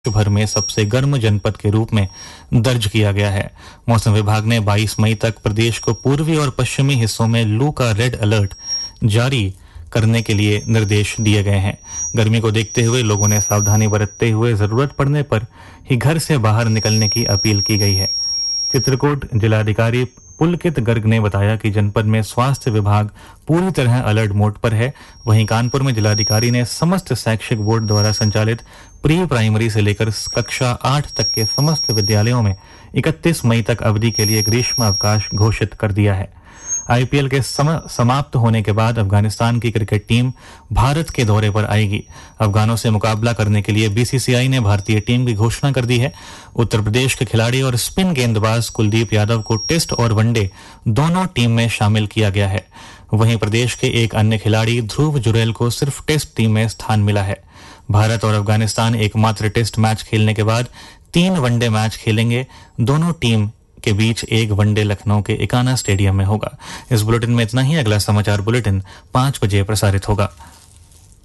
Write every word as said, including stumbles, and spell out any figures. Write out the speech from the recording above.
विश्व भर में सबसे गर्म जनपद के रूप में दर्ज किया गया है। मौसम विभाग ने बाईस मई तक प्रदेश को पूर्वी और पश्चिमी हिस्सों में लू का रेड अलर्ट जारी करने के लिए निर्देश दिए गए हैं। गर्मी को देखते हुए लोगों ने सावधानी बरतते हुए जरूरत पड़ने पर ही घर से बाहर निकलने की अपील की गई है। चित्रकूट जिलाधिकारी पुलकित गर्ग ने बताया कि जनपद में स्वास्थ्य विभाग पूरी तरह अलर्ट मोड पर है। वहीं कानपुर में जिलाधिकारी ने समस्त शैक्षिक बोर्ड द्वारा संचालित प्री प्राइमरी से लेकर कक्षा आठ तक के समस्त विद्यालयों में इकतीस मई तक अवधि के लिए ग्रीष्म अवकाश घोषित कर दिया है। आईपीएल के सम, समाप्त होने के बाद अफगानिस्तान की क्रिकेट टीम भारत के दौरे पर आएगी। अफगानों से मुकाबला करने के लिए बीसीसीआई ने भारतीय टीम की घोषणा कर दी है। उत्तर प्रदेश के खिलाड़ी और स्पिन गेंदबाज कुलदीप यादव को टेस्ट और वनडे दोनों टीम में शामिल किया गया है। वहीं प्रदेश के एक अन्य खिलाड़ी ध्रुव जुरेल को सिर्फ टेस्ट टीम में स्थान मिला है। भारत और अफगानिस्तान एकमात्र टेस्ट मैच खेलने के बाद तीन वनडे मैच खेलेंगे। दोनों टीम के बीच एक वनडे लखनऊ के इकाना स्टेडियम में होगा। इस बुलेटिन में इतना ही। अगला समाचार बुलेटिन पाँच बजे प्रसारित होगा।